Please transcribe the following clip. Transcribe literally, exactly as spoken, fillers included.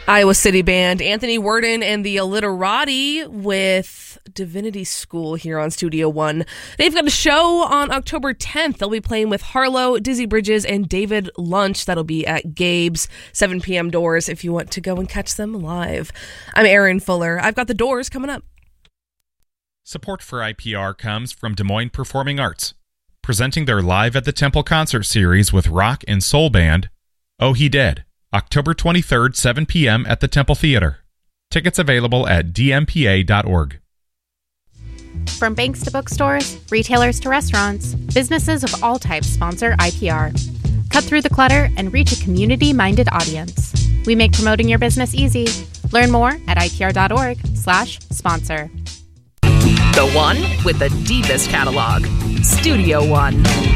Iowa City Band, Anthony Worden and the Illiterati with Divinity School here on Studio One. They've got a show on October tenth. They'll be playing with Harlow, Dizzy Bridges, and David Lunch. That'll be at Gabe's, seven p.m. doors if you want to go and catch them live. I'm Erin Fuller. I've got the Doors coming up. Support for I P R comes from Des Moines Performing Arts, presenting their Live at the Temple concert series with rock and soul band, Oh He Dead, October twenty-third, seven p.m. at the Temple Theater. Tickets available at d m p a dot org. From banks to bookstores, retailers to restaurants, businesses of all types sponsor I P R. Cut through the clutter and reach a community-minded audience. We make promoting your business easy. Learn more at I P R dot org slash sponsor. The one with the deepest catalog. Studio One.